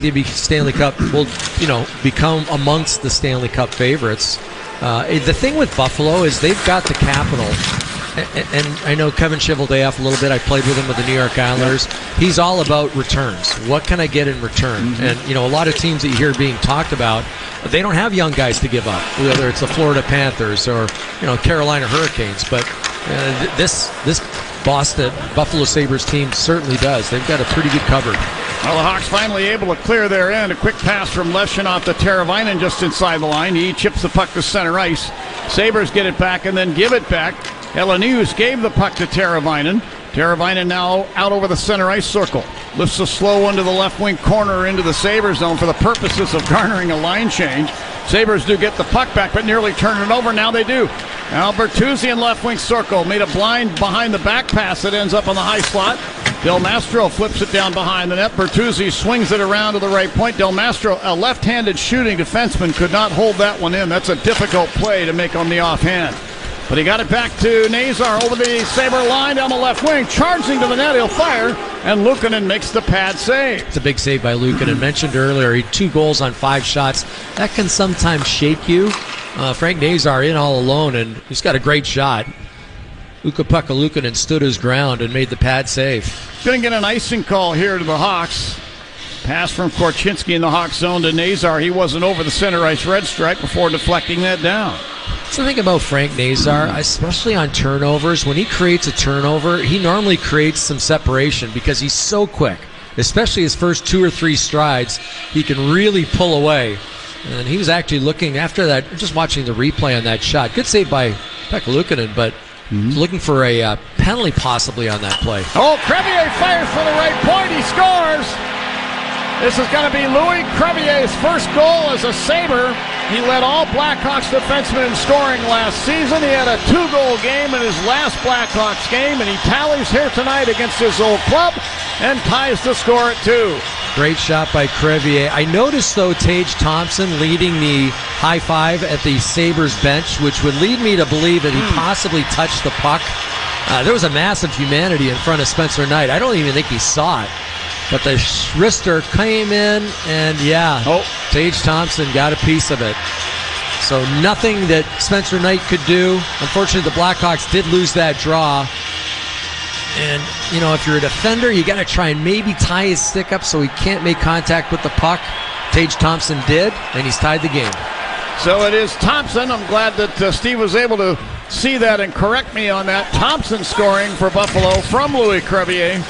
the Stanley Cup will, become amongst the Stanley Cup favorites. The thing with Buffalo is they've got the capital. And I know Kevin Cheveldayoff a little bit. I played with him with the New York Islanders. He's all about returns. What can I get in return? And, a lot of teams that you hear being talked about, they don't have young guys to give up, whether it's the Florida Panthers or, Carolina Hurricanes. But this Buffalo Sabres team certainly does. They've got a pretty good cupboard. Well, the Hawks finally able to clear their end. A quick pass from Leschenov to Teravainen just inside the line. He chips the puck to center ice. Sabres get it back and then give it back. Elenius gave the puck to Teravainen. Teravainen now out over the center ice circle. Lifts a slow one to the left wing corner into the Sabres zone for the purposes of garnering a line change. Sabres do get the puck back, but nearly turn it over. Now they do. Now Bertuzzi in left wing circle. Made a blind behind the back pass that ends up on the high slot. Del Mastro flips it down behind the net. Bertuzzi swings it around to the right point. Del Mastro, a left-handed shooting defenseman, could not hold that one in. That's a difficult play to make on the offhand. But he got it back to Nazar over the Sabre line down the left wing. Charging to the net, he'll fire. And Luukkonen makes the pad save. It's a big save by Luukkonen. Mentioned earlier, he 2 goals on 5 shots. That can sometimes shake you. Frank Nazar in all alone, and he's got a great shot. Ukko-Pekka Luukkonen stood his ground and made the pad save. Going to get an icing call here to the Hawks. Pass from Korchinski in the Hawks zone to Nazar. He wasn't over the center ice red stripe before deflecting that down. That's the thing about Frank Nazar, especially on turnovers. When he creates a turnover, he normally creates some separation because he's so quick. Especially his first 2 or 3 strides, he can really pull away. And he was actually looking after that, just watching the replay on that shot. Good save by Pekka Luukkonen, but looking for a penalty possibly on that play. Oh, Crevier fires for the right point. He scores. This is going to be Louis Crevier's first goal as a Sabre. He led all Blackhawks defensemen in scoring last season. He had a 2-goal game in his last Blackhawks game, and he tallies here tonight against his old club and ties the score at 2. Great shot by Crevier. I noticed, though, Tage Thompson leading the high five at the Sabres bench, which would lead me to believe that he possibly touched the puck. There was a massive humanity in front of Spencer Knight. I don't even think he saw it. But the wrister came in, and Tage Thompson got a piece of it. So nothing that Spencer Knight could do. Unfortunately, the Blackhawks did lose that draw. And, if you're a defender, you got to try and maybe tie his stick up so he can't make contact with the puck. Tage Thompson did, and he's tied the game. So it is Thompson. I'm glad that Steve was able to see that and correct me on that. Thompson scoring for Buffalo from Louis Crevier.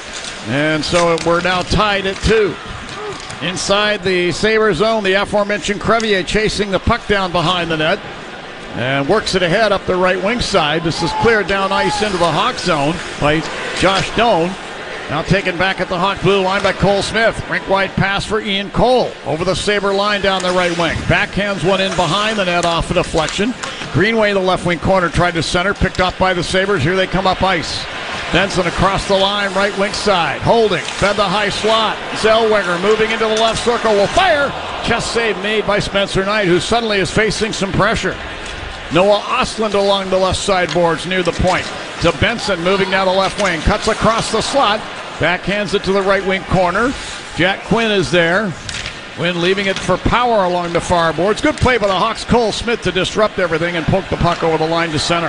And so we're now tied at 2. Inside the Sabre zone, the aforementioned Crevier chasing the puck down behind the net and works it ahead up the right wing side. This is cleared down ice into the Hawk zone by Josh Doan. Now taken back at the Hawk blue line by Cole Smith. Rink-wide pass for Ian Cole over the Sabre line down the right wing. Backhands one in behind the net off a deflection. Greenway, the left wing corner, tried to center, picked up by the Sabres. Here they come up ice. Benson across the line, right wing side. Holding, fed the high slot. Zellweger moving into the left circle, will fire. Chest save made by Spencer Knight, who suddenly is facing some pressure. Noah Ostlund along the left side boards near the point. To Benson moving down the left wing. Cuts across the slot. Backhands it to the right wing corner. Jack Quinn is there. Quinn leaving it for Power along the far boards. Good play by the Hawks. Cole Smith to disrupt everything and poke the puck over the line to center.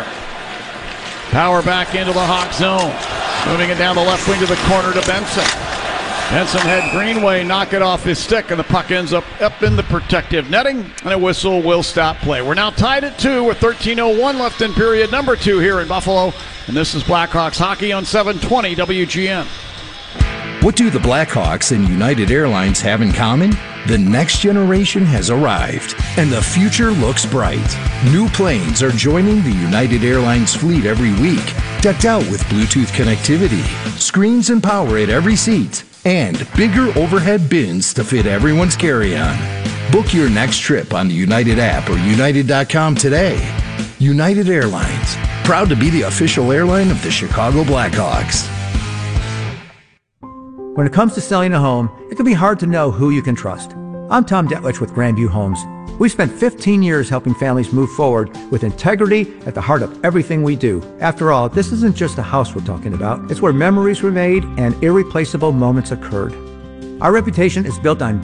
Power back into the Hawk zone. Moving it down the left wing to the corner to Benson. Benson had Greenway knock it off his stick, and the puck ends up in the protective netting, and a whistle will stop play. We're now tied at 2 with 13:01 left in period number 2 here in Buffalo, and this is Blackhawks hockey on 720 WGN. What do the Blackhawks and United Airlines have in common? The next generation has arrived, and the future looks bright. New planes are joining the United Airlines fleet every week, decked out with Bluetooth connectivity, screens and power at every seat, and bigger overhead bins to fit everyone's carry-on. Book your next trip on the United app or United.com today. United Airlines, proud to be the official airline of the Chicago Blackhawks. When it comes to selling a home, it can be hard to know who you can trust. I'm Tom Detwich with Grandview Homes. We've spent 15 years helping families move forward with integrity at the heart of everything we do. After all, this isn't just a house we're talking about. It's where memories were made and irreplaceable moments occurred. Our reputation is built on